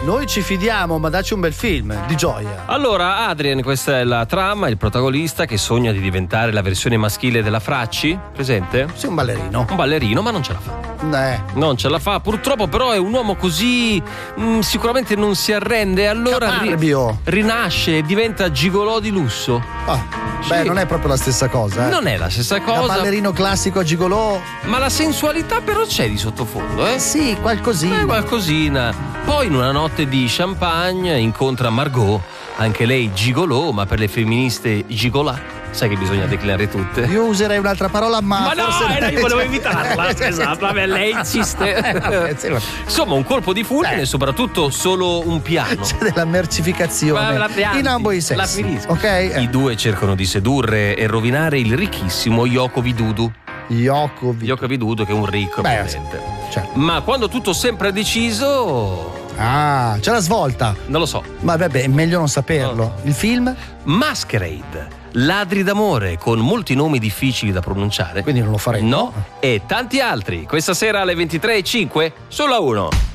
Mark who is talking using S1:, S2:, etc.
S1: Noi ci fidiamo, ma dacci un bel film, di gioia.
S2: Allora, Adrien, questa è la trama, il protagonista che sogna di diventare la versione maschile della Fracci, presente?
S1: Sei un ballerino.
S2: Un ballerino, ma non ce la fa. Non ce la fa, purtroppo, però è un uomo così sicuramente non si arrende, allora rinasce e diventa gigolò di lusso.
S1: Beh, non è proprio la stessa cosa.
S2: Non è la stessa cosa.
S1: Da ballerino classico a gigolò.
S2: Ma la sensualità però c'è di sottofondo, eh?
S1: Sì, qualcosina.
S2: Qualcosina. Poi in una notte di champagne incontra Margot, anche lei gigolò, ma per le femministe gigolà. Sai che bisogna declinare tutte.
S1: Io userei un'altra parola, ma
S2: no, io volevo evitarla. Esatto, vabbè, lei insiste. Insomma, un colpo di fulmine e soprattutto solo un piano.
S1: C'è della mercificazione in ambo i sessi. Ok?
S2: I due cercano di sedurre e rovinare il ricchissimo Yoko Vidudu.
S1: Yoko
S2: Vidudu, che è un ricco potente.
S1: Certo.
S2: Ma quando tutto sembra deciso...
S1: c'è la svolta.
S2: Non lo so.
S1: Ma vabbè, è meglio non saperlo. Il film?
S2: Masquerade. Ladri d'amore, con molti nomi difficili da pronunciare.
S1: Quindi non lo farei.
S2: No, e tanti altri. Questa sera alle 23:05 sulla 1.